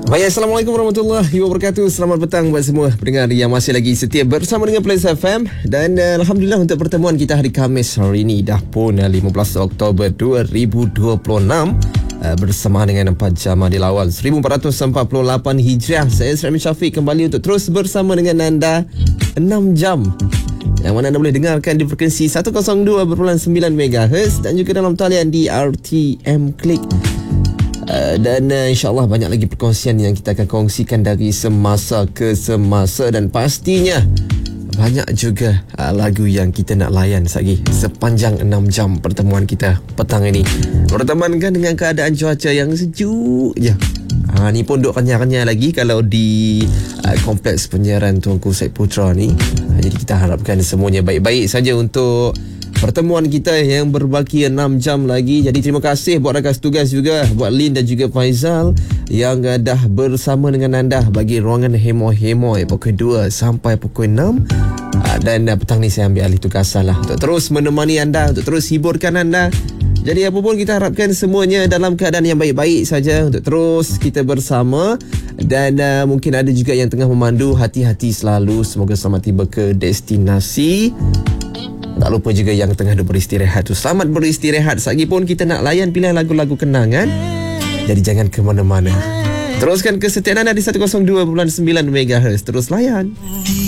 Baik, Assalamualaikum warahmatullahi wabarakatuh. Selamat petang buat semua pendengar yang masih lagi setia bersama dengan Plains FM. Dan Alhamdulillah untuk pertemuan kita hari Khamis hari ini dah pun 15 Oktober 2026 bersama dengan 4 jam adil awal 1448 Hijriah. Saya Syafiq Syafiq kembali untuk terus bersama dengan anda 6 jam yang mana anda boleh dengarkan di frekuensi 102.9 MHz dan juga dalam talian di RTM Klik. Dan insyaAllah banyak lagi perkongsian yang kita akan kongsikan dari semasa ke semasa. Dan pastinya banyak juga lagu yang kita nak layan lagi sepanjang 6 jam pertemuan kita petang ini. Bertemankan dengan keadaan cuaca yang sejuk je. Ni pun duk kenyal-kenyal lagi kalau di kompleks penyiaran Tunku Syed Putra ni. Jadi kita harapkan semuanya baik-baik saja untuk pertemuan kita yang berbaki 6 jam lagi. Jadi terima kasih buat rakan tugas juga, buat Lin dan juga Faizal yang dah bersama dengan anda bagi ruangan hemo-hemo pukul 2 sampai pukul 6. Dan petang ni saya ambil alih tugasan lah untuk terus menemani anda, untuk terus hiburkan anda. Jadi apa pun kita harapkan semuanya dalam keadaan yang baik-baik saja untuk terus kita bersama. Dan mungkin ada juga yang tengah memandu, hati-hati selalu, semoga selamat tiba ke destinasi. Tak lupa juga yang tengah beristirahat tu, selamat beristirahat. Lagi pun kita nak layan pilihan lagu-lagu kenangan. Jadi jangan ke mana-mana. Teruskan kesetiaan anda di 102.9 MHz. Terus layan.